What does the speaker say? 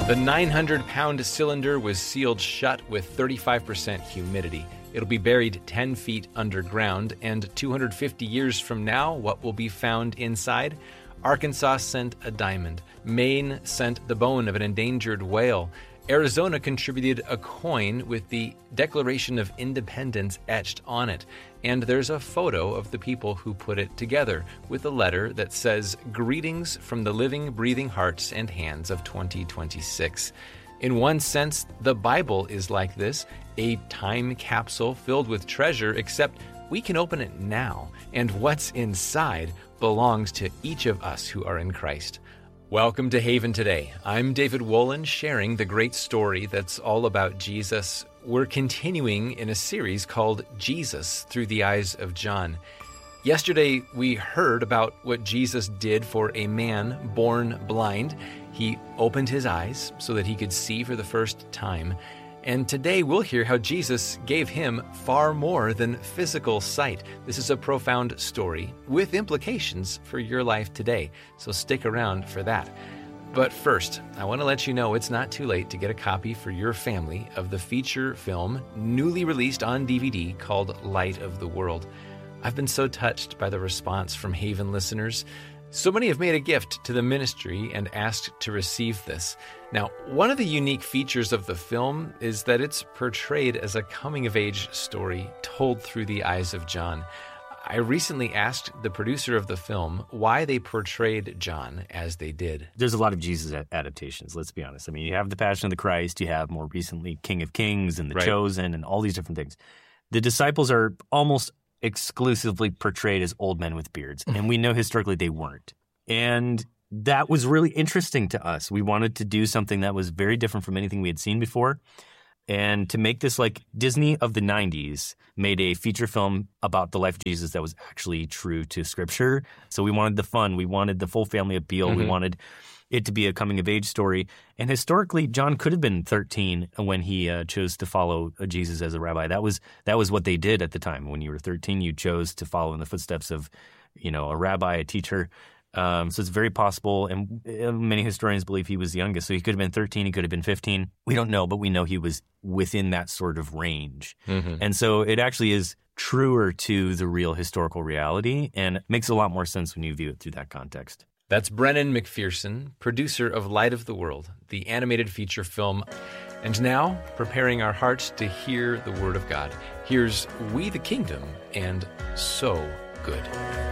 The 900-pound cylinder was sealed shut with 35% humidity. It'll be buried 10 feet underground, and 250 years from now, what will be found inside? Arkansas sent a diamond. Maine sent the bone of an endangered whale. Arizona contributed a coin with the Declaration of Independence etched on it. And there's a photo of the people who put it together with a letter that says, "Greetings from the living, breathing hearts and hands of 2026. In one sense, the Bible is like this, a time capsule filled with treasure, except we can open it now, and what's inside belongs to each of us who are in Christ. Welcome to Haven Today. I'm David Wolin, sharing the great story that's all about Jesus. We're continuing in a series called Jesus Through the Eyes of John. Yesterday, we heard about what Jesus did for a man born blind. He opened his eyes so that he could see for the first time. And today we'll hear how Jesus gave him far more than physical sight. This is a profound story with implications for your life today, so stick around for that. But first, I want to let you know it's not too late to get a copy for your family of the feature film newly released on DVD called Light of the World. I've been so touched by the response from Haven listeners. So many have made a gift to the ministry and asked to receive this. Now, one of the unique features of the film is that it's portrayed as a coming-of-age story told through the eyes of John. I recently asked the producer of the film why they portrayed John as they did. There's a lot of Jesus adaptations, let's be honest. I mean, you have The Passion of the Christ, you have more recently King of Kings and The Chosen and all these different things. The disciples are almost exclusively portrayed as old men with beards, and we know historically they weren't. And that was really interesting to us. We wanted to do something that was very different from anything we had seen before. And to make this like Disney of the 90s made a feature film about the life of Jesus that was actually true to Scripture. So we wanted the fun. We wanted the full family appeal. We wanted it to be a coming-of-age story. And historically, John could have been 13 when he chose to follow Jesus as a rabbi. That was what they did at the time. When you were 13, you chose to follow in the footsteps of, a rabbi, a teacher. So it's very possible, and many historians believe he was the youngest. So he could have been 13, he could have been 15. We don't know, but we know he was within that sort of range. And so it actually is truer to the real historical reality, and it makes a lot more sense when you view it through that context. That's Brennan McPherson, producer of Light of the World, the animated feature film. And now, preparing our hearts to hear the Word of God, here's We the Kingdom and So Good.